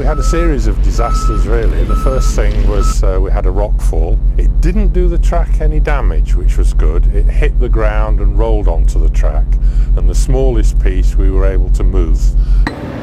We had a series of disasters really. The first thing was we had a rock fall. It didn't do the track any damage, which was good. It hit the ground and rolled onto the track, and the smallest piece we were able to move.